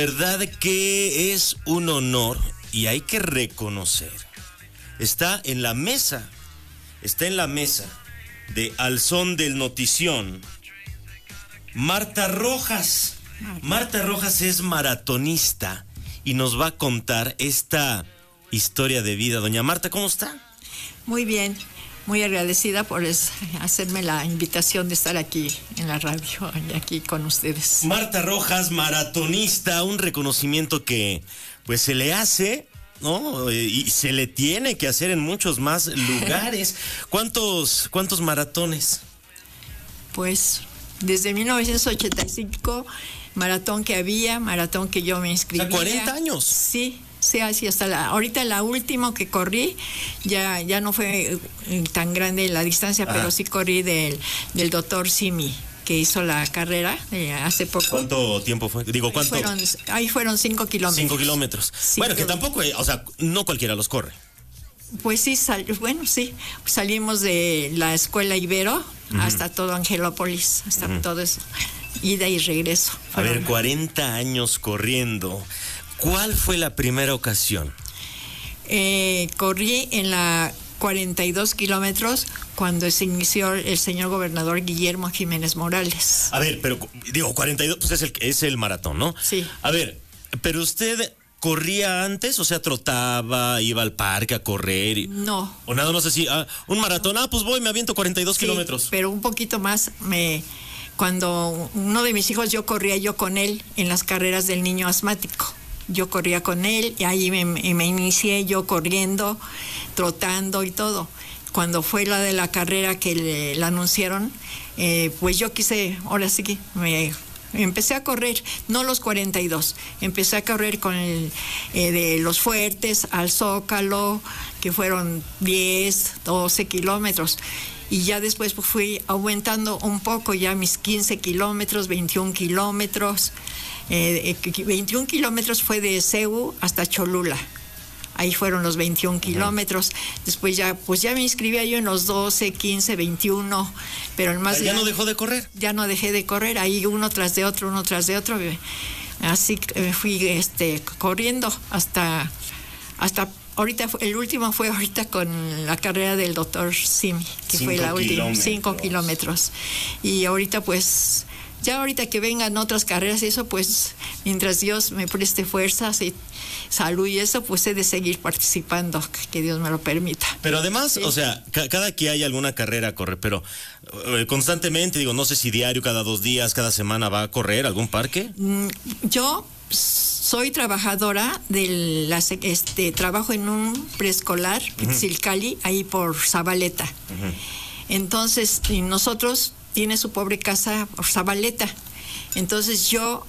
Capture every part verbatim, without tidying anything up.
Verdad que es un honor y hay que reconocer. Está en la mesa, está en la mesa de Al Son del Notición, Marta Rojas. Marta Rojas es maratonista y nos va a contar esta historia de vida. Doña Marta, ¿cómo está? Muy bien, muy agradecida por es, hacerme la invitación de estar aquí en la radio y aquí con ustedes. Marta Rojas, maratonista, un reconocimiento que pues se le hace, ¿no? Y se le tiene que hacer en muchos más lugares. ¿Cuántos, cuántos maratones? Pues desde mil novecientos ochenta y cinco, maratón que había, maratón que yo me inscribía. O sea, cuarenta años. Sí. Sí, así hasta la, ahorita la última que corrí, ya, ya no fue tan grande la distancia, Ajá. pero sí corrí del, del doctor Simi, que hizo la carrera eh, hace poco. ¿Cuánto tiempo fue? Digo, ¿cuánto? Fueron, ahí fueron cinco kilómetros. Cinco kilómetros. Cinco bueno, que tampoco, o sea, no cualquiera los corre. Pues sí, sal, bueno, sí, salimos de la escuela Ibero uh-huh. hasta todo Angelópolis, hasta uh-huh. todo eso, ida y regreso. A ver, cuarenta años corriendo. ¿Cuál fue la primera ocasión? Eh, corrí en la cuarenta y dos kilómetros cuando se inició el señor gobernador Guillermo Jiménez Morales. A ver, pero digo, cuarenta y dos, pues es el, es el maratón, ¿no? Sí. A ver, pero usted corría antes, o sea, trotaba, iba al parque a correr. Y, no. O nada más así, ah, un maratón, ah, pues voy, me aviento cuarenta y dos sí, kilómetros. Pero un poquito más me... Cuando uno de mis hijos, yo corría yo con él en las carreras del niño asmático. Yo corría con él y ahí me, me inicié yo corriendo, trotando y todo. Cuando fue la de la carrera que le, la anunciaron, eh, pues yo quise, ahora sí que me, empecé a correr, no los cuarenta y dos, empecé a correr con el eh, de Los Fuertes al Zócalo, que fueron diez, doce kilómetros. Y ya después pues, fui aumentando un poco ya mis quince kilómetros, veintiún kilómetros. Eh, veintiún kilómetros fue de C E U hasta Cholula. Ahí fueron los veintiún kilómetros. Uh-huh. Después ya, pues ya me inscribía yo en los doce, quince, veintiuno. Pero el más ¿Ya, ya no dejó de correr? Ya no dejé de correr. Ahí uno tras de otro, uno tras de otro. Así me fui este, corriendo hasta... hasta ahorita el último fue ahorita con la carrera del doctor Simi, que cinco fue la última, kilómetros. cinco kilómetros. Y ahorita pues, ya ahorita que vengan otras carreras y eso, pues, mientras Dios me preste fuerzas y salud y eso, pues he de seguir participando, que Dios me lo permita. Pero además, sí. o sea, ca- cada que hay alguna carrera a correr, pero eh, constantemente, digo, no sé si diario, cada dos días, cada semana va a correr algún parque. Mm, yo soy trabajadora del este trabajo en un preescolar Pitzilcali, uh-huh. ahí por Zabaleta. Uh-huh. Entonces, y nosotros tiene su pobre casa por Zabaleta. Entonces yo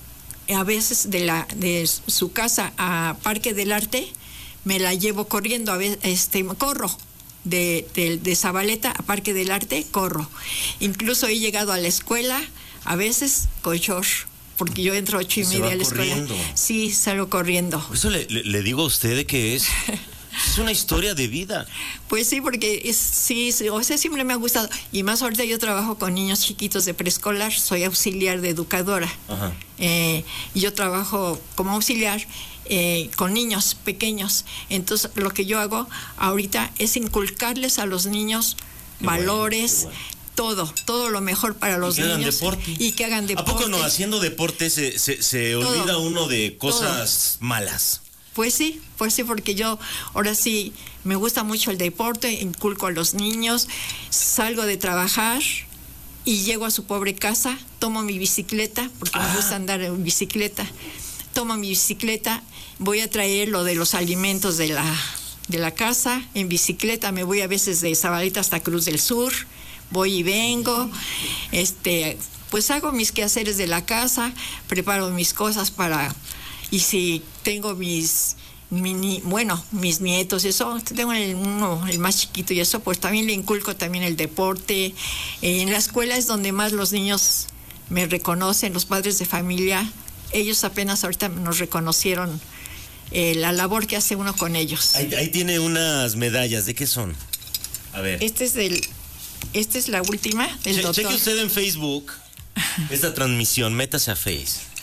a veces de la de su casa a Parque del Arte me la llevo corriendo, a veces este corro. De, de, de Zabaleta a Parque del Arte, corro. Incluso he llegado a la escuela, a veces con short, porque yo entro a ocho y Se media va a la corriendo. escuela. Sí, salgo corriendo. Por eso le, le, le digo a usted de que es, es una historia de vida. Pues sí, porque es, sí, o sea, siempre me ha gustado. Y más ahorita yo trabajo con niños chiquitos de preescolar, soy auxiliar de educadora. Ajá. Eh, y yo trabajo como auxiliar eh, con niños pequeños. Entonces, lo que yo hago ahorita es inculcarles a los niños qué valores, bueno, bueno. Todo, todo lo mejor para los y que niños. Hagan deporte. Y que hagan deporte. ¿A poco no? Haciendo deporte se, se, se olvida uno de cosas todo. malas. Pues sí, pues sí, porque yo ahora sí me gusta mucho el deporte, inculco a los niños, salgo de trabajar y llego a su pobre casa, tomo mi bicicleta, porque ah. me gusta andar en bicicleta, tomo mi bicicleta, voy a traer lo de los alimentos de la, de la casa, en bicicleta me voy a veces de Zabaleta hasta Cruz del Sur, voy y vengo, este, pues hago mis quehaceres de la casa, preparo mis cosas para, y si tengo mis, mini, bueno, mis nietos y eso, tengo el, uno, el más chiquito y eso, pues también le inculco también el deporte. Eh, en la escuela es donde más los niños me reconocen, los padres de familia, ellos apenas ahorita nos reconocieron eh, la labor que hace uno con ellos. Ahí, ahí tiene unas medallas, ¿de qué son? A ver. Este es del... Esta es la última del che, doctor. Cheque usted en Facebook esta transmisión, métase a Face.